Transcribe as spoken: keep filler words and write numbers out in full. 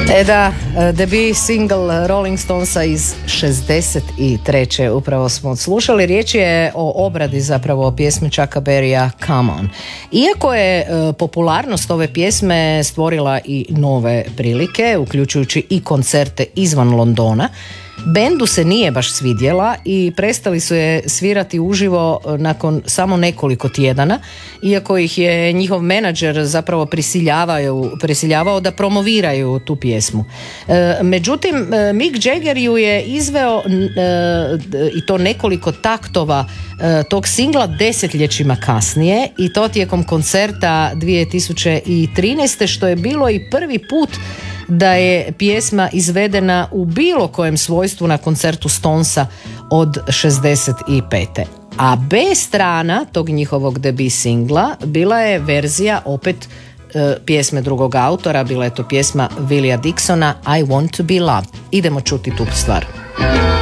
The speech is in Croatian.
E da, debut single Rolling Stonesa iz šezdeset treće upravo smo odslušali. Riječ je o obradi zapravo pjesme Chucka Berrya Come On. Iako je e, popularnost ove pjesme stvorila i nove prilike, uključujući i koncerte izvan Londona, bendu se nije baš svidjela i prestali su je svirati uživo nakon samo nekoliko tjedana, iako ih je njihov menadžer zapravo prisiljavao, prisiljavao da promoviraju tu pjesmu. E, međutim, Mick Jagger ju je izveo e, i to nekoliko taktova e, tog singla desetljećima kasnije, i to tijekom koncerta dvije tisuće trinaeste, što je bilo i prvi put da je pjesma izvedena u bilo kojem svojstvu na koncertu Stonesa od šezdeset pete. A B strana tog njihovog debut singla bila je verzija opet e, pjesme drugog autora, bila je to pjesma Willia Dixona I Want to Be Loved. Idemo čuti tu stvar.